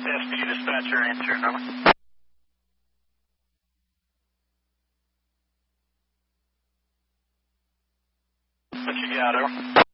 SBU dispatcher, answer number. What you got, over?